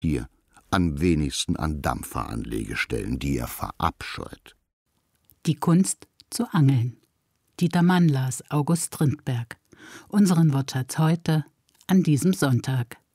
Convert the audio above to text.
Hier am wenigsten an Dampferanlegestellen, die er verabscheut. Die Kunst zu angeln. Dieter Mann las August Strindberg. Unseren Wortschatz heute an diesem Sonntag.